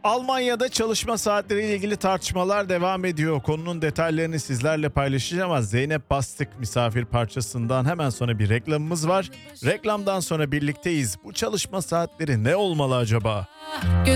Almanya'da çalışma saatleriyle ilgili tartışmalar devam ediyor. Konunun detaylarını sizlerle paylaşacağım ama Zeynep Bastık misafir parçasından hemen sonra bir reklamımız var. Reklamdan sonra birlikteyiz. Bu çalışma saatleri ne olmalı acaba?